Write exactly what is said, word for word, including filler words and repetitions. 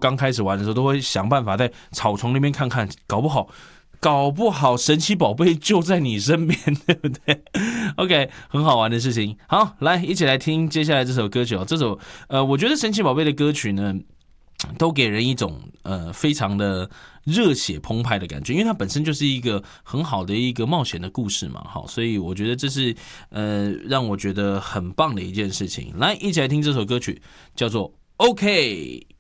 刚开始玩的时候，都会想办法在草丛那边看看，搞不好。搞不好神奇宝贝就在你身边，对不对 ？OK， 很好玩的事情。好，来一起来听接下来这首歌曲哦。这首呃，我觉得神奇宝贝的歌曲呢，都给人一种呃非常的热血澎湃的感觉，因为它本身就是一个很好的一个冒险的故事嘛。好，所以我觉得这是呃让我觉得很棒的一件事情。来，一起来听这首歌曲，叫做 OK。